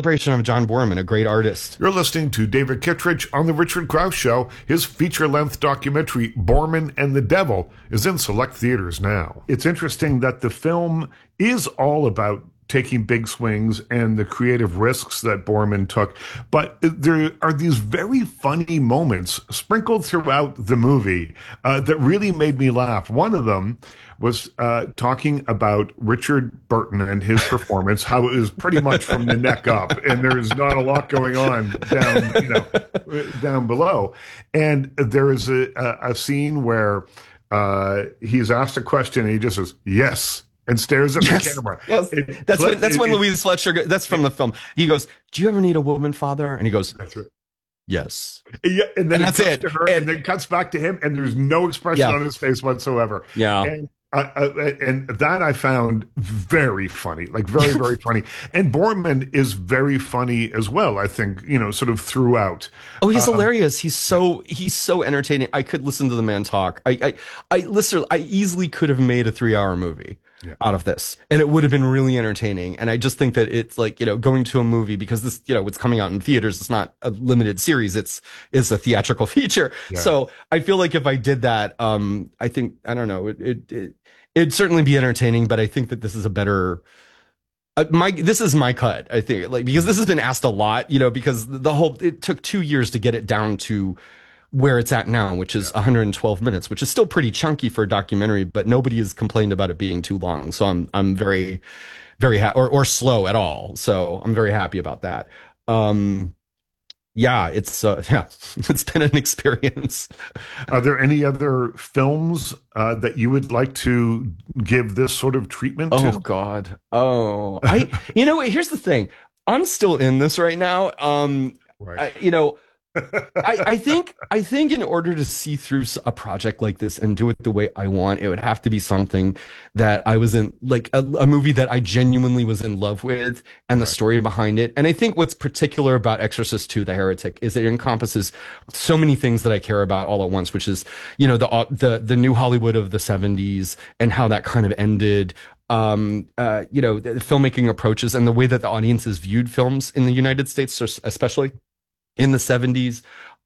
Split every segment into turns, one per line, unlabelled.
celebration of John Boorman, a great artist.
You're listening to David Kittredge on The Richard Krause Show. His feature-length documentary, Boorman and the Devil, is in select theaters now. It's interesting that the film is all about taking big swings and the creative risks that Boorman took. But there are these very funny moments sprinkled throughout the movie that really made me laugh. One of them was talking about Richard Burton and his performance, how it was pretty much from the neck up, and there's not a lot going on down below. And there is a scene where he's asked a question and he just says, yes, and stares at the camera.
Yes. That's when Louise Fletcher, that's from the film. He goes, do you ever need a woman, father? And he goes,
that's right.
Yes.
Yeah, and then
that's it.
To her, and then cuts back to him, and there's no expression on his face whatsoever.
Yeah.
And that I found very funny, like very, very funny. And Boorman is very funny as well, I think, sort of throughout.
Oh, he's hilarious. He's so entertaining. I could listen to the man talk. I easily could have made a 3-hour movie out of this, and it would have been really entertaining. And I just think that it's like, going to a movie, because this, it's coming out in theaters. It's not a limited series. It's a theatrical feature. Yeah. So I feel like if I did that, I think, I don't know, it'd certainly be entertaining, but I think that this is a better, this is my cut, I think, because this has been asked a lot, because it took 2 years to get it down to where it's at now, which is 112 minutes, which is still pretty chunky for a documentary, but nobody has complained about it being too long. So I'm very, very happy, or slow at all. So I'm very happy about that. It's been an experience.
Are there any other films that you would like to give this sort of treatment to?
Oh God. Oh, here's the thing. I'm still in this right now.
Right.
I think in order to see through a project like this and do it the way I want, it would have to be something that I was in, like a movie that I genuinely was in love with, and the story behind it. And I think what's particular about Exorcist II: The Heretic is it encompasses so many things that I care about all at once, which is, the new Hollywood of the 70s and how that kind of ended. The filmmaking approaches and the way that the audiences viewed films in the United States, especially in the 70s.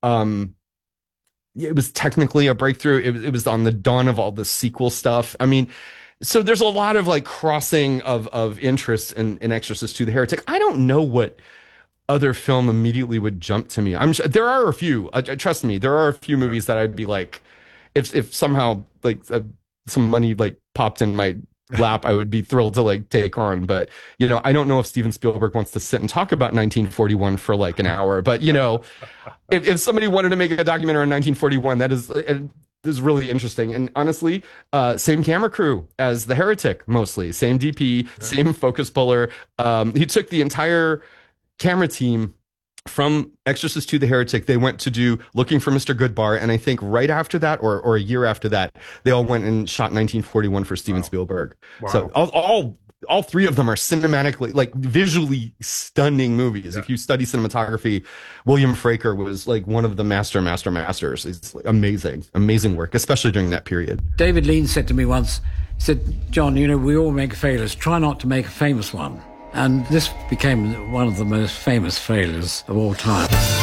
It was technically a breakthrough. It was on the dawn of all the sequel stuff. I mean, so there's a lot of like crossing of interests in Exorcist II: The Heretic. I don't know what other film immediately would jump to me. I'm sure there are a few. Trust me, there are a few movies that I'd be like, if somehow like some money like popped in my lap, I would be thrilled to like take on. But I don't know if Steven Spielberg wants to sit and talk about 1941 for like an hour. But if somebody wanted to make a documentary on 1941, that is really interesting. And honestly, same camera crew as The Heretic, mostly same DP, same focus puller. He took the entire camera team from Exorcist II: The Heretic. They went to do Looking for Mr. Goodbar, and I think right after that, or a year after that, they all went and shot 1941 for Steven Spielberg. Wow. So all three of them are cinematically, like visually stunning movies. Yeah. If you study cinematography, William Fraker was like one of the masters. It's like amazing work, especially during that period.
David Lean said to me once, he said, John, we all make failures. Try not to make a famous one. And this became one of the most famous failures of all time.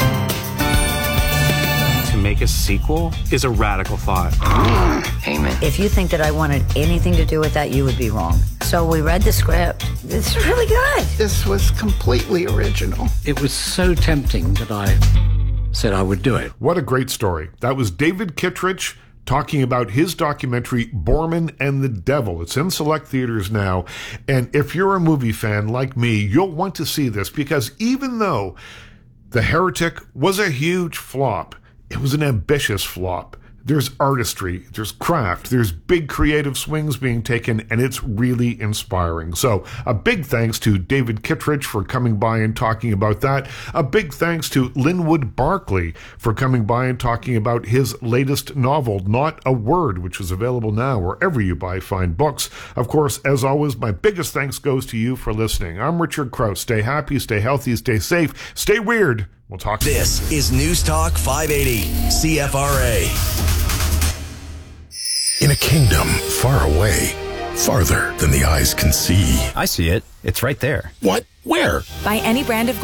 To make a sequel is a radical thought.
Amen. If you think that I wanted anything to do with that, you would be wrong. So we read the script. It's really good.
This was completely original.
It was so tempting that I said I would do it.
What a great story. That was David Kittredge talking about his documentary, Boorman and the Devil. It's in select theaters now. And if you're a movie fan like me, you'll want to see this, because even though The Heretic was a huge flop, it was an ambitious flop. There's artistry, there's craft, there's big creative swings being taken, and it's really inspiring. So a big thanks to David Kittredge for coming by and talking about that. A big thanks to Linwood Barclay for coming by and talking about his latest novel, Not a Word, which is available now wherever you buy fine books. Of course, as always, my biggest thanks goes to you for listening. I'm Richard Krause. Stay happy, stay healthy, stay safe, stay weird. We'll talk soon.
This is News Talk 580, CFRA.
In a kingdom far away, farther than the eyes can see.
I see it. It's right there.
What? Where?
Buy any brand of